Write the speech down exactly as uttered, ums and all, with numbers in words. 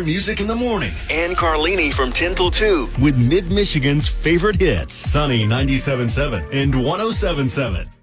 More music in the morning. Ann Carlini from ten till two. With Mid-Michigan's favorite hits. Sunny ninety-seven point seven and one oh seven point seven.